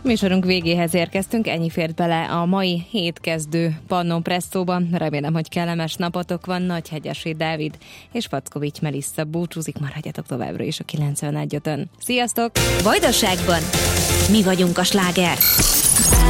Műsorunk végéhez érkeztünk, ennyi fért bele a mai hétkezdő Pannon Presszóban. Remélem, hogy kellemes napotok van. Nagyhegyesi Dávid és Fackovics Melissa búcsúzik, maradjatok továbbra is a 91.5-ön. Sziasztok! Vajdaságban mi vagyunk a sláger!